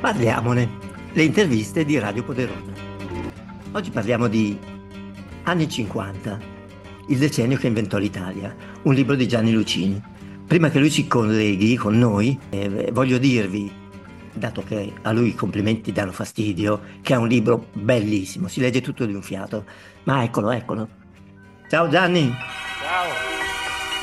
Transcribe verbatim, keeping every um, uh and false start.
Parliamone, le interviste di Radio Poderosa. Oggi parliamo di Anni cinquanta, il decennio che inventò l'Italia, un libro di Gianni Lucini. Prima che lui si colleghi con noi, eh, voglio dirvi, dato che a lui i complimenti danno fastidio, che è un libro bellissimo, si legge tutto di un fiato. Ma eccolo, eccolo. Ciao Gianni!